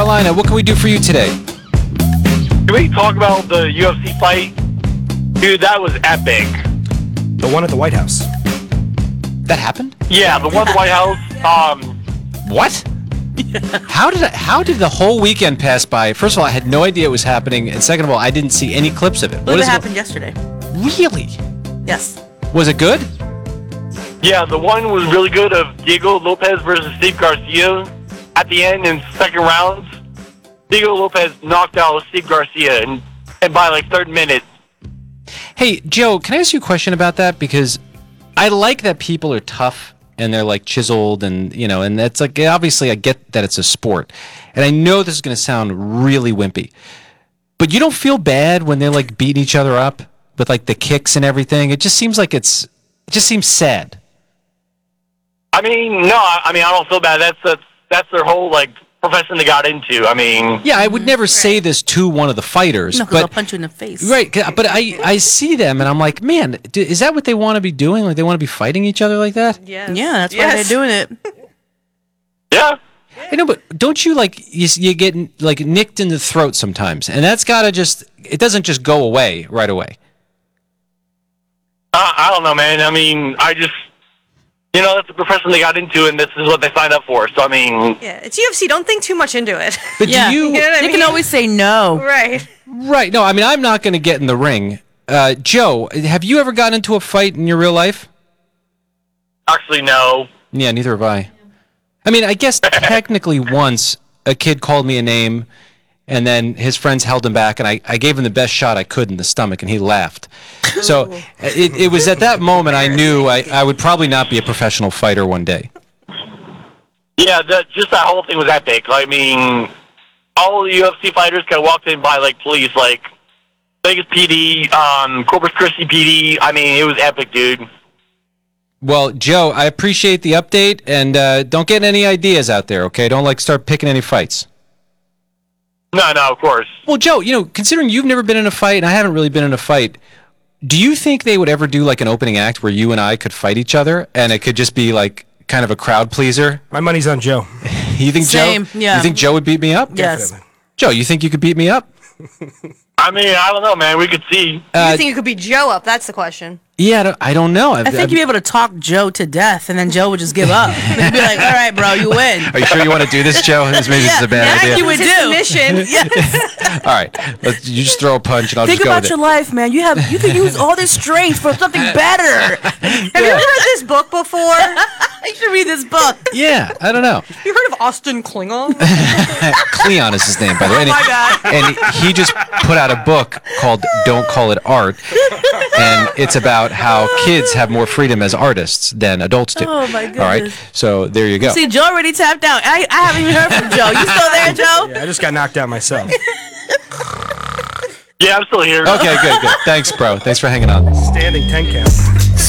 Carolina. What can we do for you today? Can we talk about the UFC fight? Dude, that was epic. The one at the White House. That happened? Yeah, the one at the White House. What? How did the whole weekend pass by? First of all, I had no idea it was happening, and second of all, I didn't see any clips of it. What happened yesterday? Really? Yes. Was it good? Yeah, the one was really good of Diego Lopez versus Steve Garcia. At the end, in second rounds, Diego Lopez knocked out Steve Garcia, and by like third minute. Hey, Joe, can I ask you a question about that? Because I like that people are tough and they're like chiseled and, you know, and that's like, obviously I get that it's a sport. And I know this is going to sound really wimpy, but you don't feel bad when they're like beating each other up with like the kicks and everything. It just seems like it just seems sad. I mean, no, I don't feel bad. That's their whole like profession they got into. I mean, yeah, I would never say this to one of the fighters, No, because I'll punch you in the face. Right, but I see them and I'm like, man, is that what they want to be doing? Like they want to be fighting each other like that? Yes. Yeah, that's why they're doing it. Yeah. I know, but don't you like you get like nicked in the throat sometimes, and that's gotta it doesn't just go away right away. I don't know, man. I mean, that's the profession they got into, and this is what they signed up for. So, I mean... Yeah, it's UFC. Don't think too much into it. But do you... know what I You mean? can always say no. Right. Right. No, I mean, I'm not going to get in the ring. Joe, have you ever gotten into a fight in your real life? Actually, no. Yeah, neither have I. I mean, I guess technically once a kid called me a name, and then his friends held him back, and I gave him the best shot I could in the stomach, and he laughed. So it was at that moment I knew I would probably not be a professional fighter one day. Yeah, just that whole thing was epic. I mean, all the UFC fighters got walked in by, like, police, like Vegas PD, Corpus Christi PD. I mean, it was epic, dude. Well, Joe, I appreciate the update, and don't get any ideas out there, okay? Don't, like, start picking any fights. No, of course. Well, Joe, considering you've never been in a fight, and I haven't really been in a fight, do you think they would ever do, like, an opening act where you and I could fight each other, and it could just be, like, kind of a crowd pleaser? My money's on Joe. You think Same, Joe? yeah. You think Joe would beat me up? Yes. Definitely. Joe, you think you could beat me up? I mean, I don't know, man. We could see. You think you could beat Joe up? That's the question. Yeah, I don't know. I think you'd be able to talk Joe to death, and then Joe would just give up. He'd be like, all right, bro, you win. Are you sure you want to do this, Joe? Maybe this is a bad I think idea. you would It's do. his mission. Yes. All right, you just throw a punch, and I'll Think just go about with your it. life, man. You can use all this strength for something better. Have you ever read this book before? You should read this book. Yeah, I don't know. You heard of Austin Klingon? Cleon is his name, by the way. Oh my God. And he just put out a book called Don't Call It Art, and it's about how kids have more freedom as artists than adults do. Oh, my All right, goodness. so there you go. See, Joe already tapped out. I haven't even heard from Joe. You still there, Joe? Yeah, I just got knocked out myself. Yeah, I'm still here. Okay, good. Thanks, bro. Thanks for hanging on. Standing 10 count.